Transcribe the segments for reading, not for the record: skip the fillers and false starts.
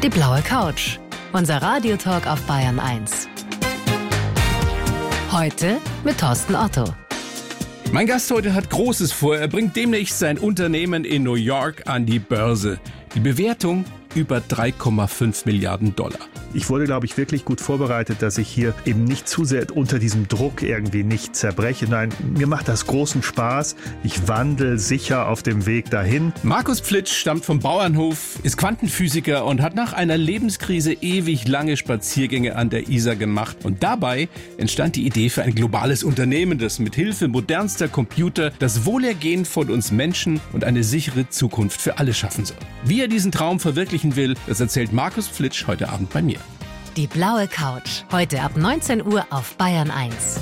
Die blaue Couch. Unser Radiotalk auf Bayern 1. Heute mit Thorsten Otto. Mein Gast heute hat Großes vor. Er bringt demnächst sein Unternehmen in New York an die Börse. Die Bewertung über 3,5 Milliarden Dollar. Ich wurde, glaube ich, wirklich gut vorbereitet, dass ich hier eben nicht zu sehr unter diesem Druck irgendwie nicht zerbreche. Nein, mir macht das großen Spaß. Ich wandle sicher auf dem Weg dahin. Markus Pflitsch stammt vom Bauernhof, ist Quantenphysiker und hat nach einer Lebenskrise ewig lange Spaziergänge an der Isar gemacht. Und dabei entstand die Idee für ein globales Unternehmen, das mit Hilfe modernster Computer das Wohlergehen von uns Menschen und eine sichere Zukunft für alle schaffen soll. Wie er diesen Traum verwirklichen will, das erzählt Markus Pflitsch heute Abend bei mir. Die blaue Couch. Heute ab 19 Uhr auf Bayern 1.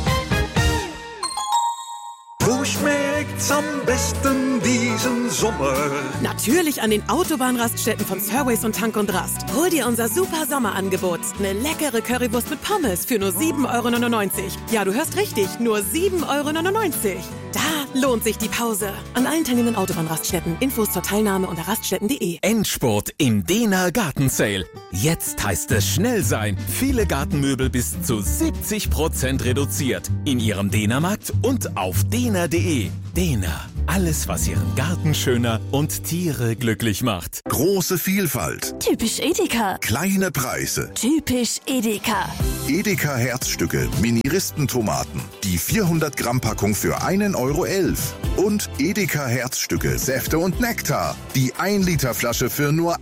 Wo schmeckt's am besten diesen Sommer? Natürlich an den Autobahnraststätten von Surways und Tank und Rast. Hol dir unser super Sommerangebot. Eine leckere Currywurst mit Pommes für nur 7,99 €. Ja, du hörst richtig, nur 7,99 €. Da lohnt sich die Pause. An allen teilnehmenden Autobahnraststätten. Infos zur Teilnahme unter raststätten.de. Endspurt im Dena Garten Sale. Jetzt heißt es schnell sein. Viele Gartenmöbel bis zu 70% reduziert. In Ihrem Dena-Markt und auf dena.de. Dena. Alles, was Ihren Garten schöner und Tiere glücklich macht. Große Vielfalt. Typisch Edeka. Kleine Preise. Typisch Edeka. Edeka Herzstücke, Mini-Ristentomaten. Die 400 Gramm Packung für 1,11 € Und Edeka Herzstücke, Säfte und Nektar. Die 1 Liter Flasche für nur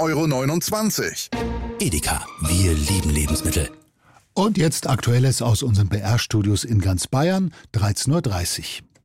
1,29 €. Edeka, wir lieben Lebensmittel. Und jetzt Aktuelles aus unseren BR-Studios in ganz Bayern, 13:30 Uhr.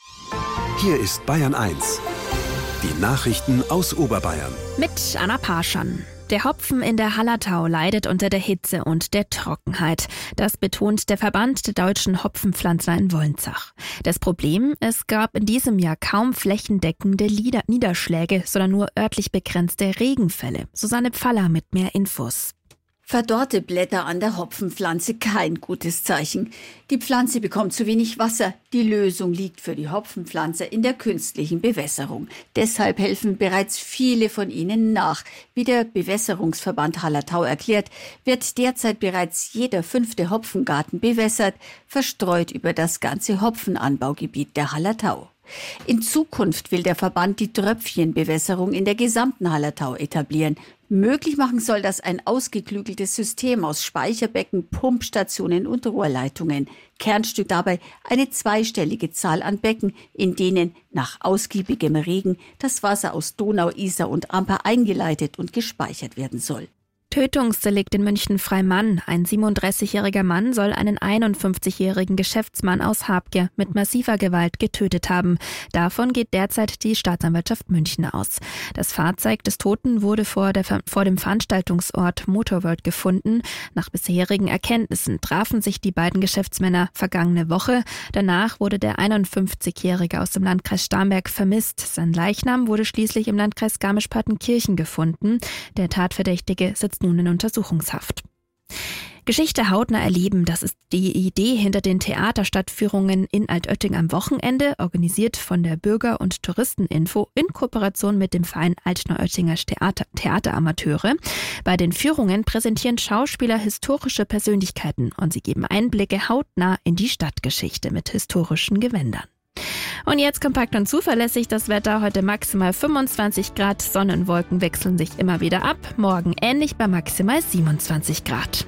Hier ist Bayern 1. Die Nachrichten aus Oberbayern. Mit Anna Parschan. Der Hopfen in der Hallertau leidet unter der Hitze und der Trockenheit. Das betont der Verband der deutschen Hopfenpflanzer in Wolnzach. Das Problem, es gab in diesem Jahr kaum flächendeckende Niederschläge, sondern nur örtlich begrenzte Regenfälle. Susanne Pfaller mit mehr Infos. Verdorrte Blätter an der Hopfenpflanze, kein gutes Zeichen. Die Pflanze bekommt zu wenig Wasser. Die Lösung liegt für die Hopfenpflanze in der künstlichen Bewässerung. Deshalb helfen bereits viele von ihnen nach. Wie der Bewässerungsverband Hallertau erklärt, wird derzeit bereits jeder 5. Hopfengarten bewässert, verstreut über das ganze Hopfenanbaugebiet der Hallertau. In Zukunft will der Verband die Tröpfchenbewässerung in der gesamten Hallertau etablieren. Möglich machen soll das ein ausgeklügeltes System aus Speicherbecken, Pumpstationen und Rohrleitungen. Kernstück dabei eine zweistellige Zahl an Becken, in denen nach ausgiebigem Regen das Wasser aus Donau, Isar und Amper eingeleitet und gespeichert werden soll. Tötungsdelikt in München-Freimann. Ein 37-jähriger Mann soll einen 51-jährigen Geschäftsmann aus Habgier mit massiver Gewalt getötet haben. Davon geht derzeit die Staatsanwaltschaft München aus. Das Fahrzeug des Toten wurde vor dem Veranstaltungsort Motorworld gefunden. Nach bisherigen Erkenntnissen trafen sich die beiden Geschäftsmänner vergangene Woche. Danach wurde der 51-jährige aus dem Landkreis Starnberg vermisst. Sein Leichnam wurde schließlich im Landkreis Garmisch-Partenkirchen gefunden. Der Tatverdächtige sitzt nun in Untersuchungshaft. Geschichte hautnah erleben, das ist die Idee hinter den Theaterstadtführungen in Altötting am Wochenende, organisiert von der Bürger- und Touristeninfo in Kooperation mit dem Verein Altneuöttinger Theateramateure. Bei den Führungen präsentieren Schauspieler historische Persönlichkeiten und sie geben Einblicke hautnah in die Stadtgeschichte mit historischen Gewändern. Und jetzt kompakt und zuverlässig das Wetter. Heute maximal 25 Grad. Sonne und Wolken wechseln sich immer wieder ab. Morgen ähnlich bei maximal 27 Grad.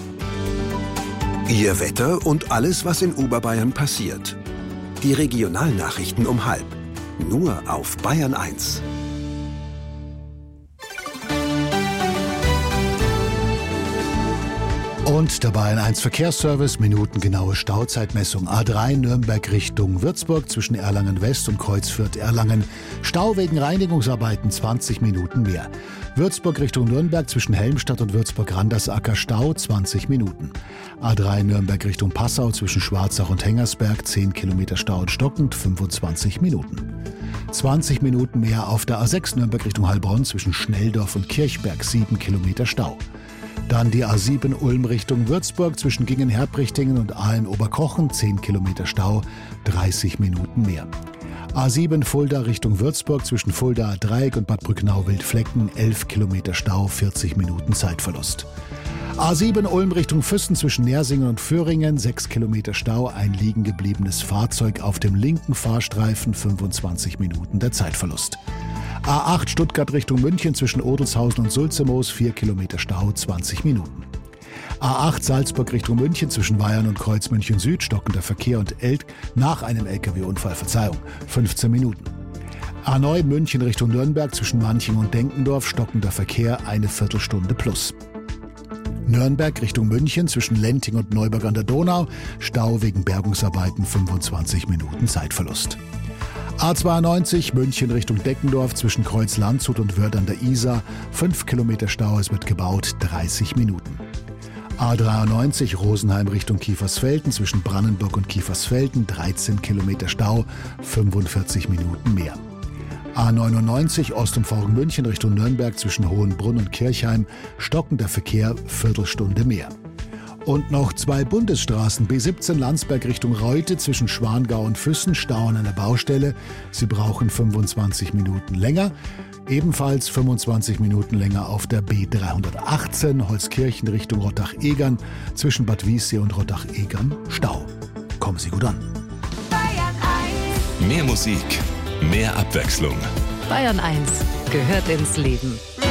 Ihr Wetter und alles, was in Oberbayern passiert. Die Regionalnachrichten um 12:30. Nur auf Bayern 1. Und der Bayern 1 Verkehrsservice, minutengenaue Stauzeitmessung. A3 Nürnberg Richtung Würzburg zwischen Erlangen West und Kreuzfürth Erlangen. Stau wegen Reinigungsarbeiten 20 Minuten mehr. Würzburg Richtung Nürnberg zwischen Helmstadt und Würzburg-Randersacker Stau 20 Minuten. A3 Nürnberg Richtung Passau zwischen Schwarzach und Hengersberg 10 Kilometer Stau und stockend 25 Minuten. 20 Minuten mehr auf der A6 Nürnberg Richtung Heilbronn zwischen Schnelldorf und Kirchberg 7 Kilometer Stau. Dann die A7 Ulm Richtung Würzburg zwischen Gingen-Herbrichtingen und Aalen-Oberkochen 10 Kilometer Stau, 30 Minuten mehr. A7 Fulda Richtung Würzburg zwischen Fuldaer Dreieck und Bad Brücknau-Wildflecken 11 Kilometer Stau, 40 Minuten Zeitverlust. A7 Ulm Richtung Füssen zwischen Nersingen und Föhringen 6 Kilometer Stau, ein liegen gebliebenes Fahrzeug auf dem linken Fahrstreifen, 25 Minuten der Zeitverlust. A8 Stuttgart Richtung München zwischen Odelshausen und Sulzemoos 4 Kilometer Stau, 20 Minuten. A8 Salzburg Richtung München zwischen Weyern und Kreuz München Süd, stockender Verkehr und Elk nach einem LKW-Unfall, 15 Minuten. A9 München Richtung Nürnberg zwischen Manching und Denkendorf, stockender Verkehr, eine Viertelstunde plus. Nürnberg Richtung München zwischen Lenting und Neuburg an der Donau, Stau wegen Bergungsarbeiten, 25 Minuten Zeitverlust. A92 München Richtung Deckendorf zwischen Kreuz Landshut und Wörth an der Isar, 5 Kilometer Stau, es wird gebaut, 30 Minuten. A93 Rosenheim Richtung Kiefersfelden zwischen Brannenburg und Kiefersfelden, 13 Kilometer Stau, 45 Minuten mehr. A99 Ostumfahrung München Richtung Nürnberg zwischen Hohenbrunn und Kirchheim, stockender Verkehr, Viertelstunde mehr. Und noch 2 Bundesstraßen, B17 Landsberg Richtung Reute zwischen Schwangau und Füssen, Stau an einer Baustelle. Sie brauchen 25 Minuten länger. Ebenfalls 25 Minuten länger auf der B318 Holzkirchen Richtung Rottach-Egern zwischen Bad Wiessee und Rottach-Egern, Stau. Kommen Sie gut an. Mehr Musik, mehr Abwechslung. Bayern 1 gehört ins Leben.